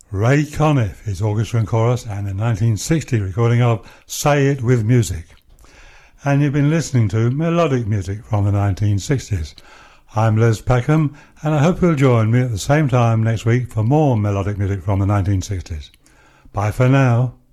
Ray Conniff, his orchestra and chorus, and the 1960 recording of Say It With Music. And you've been listening to melodic music from the 1960s. I'm Les Peckham, and I hope you'll join me at the same time next week for more melodic music from the 1960s. Bye for now.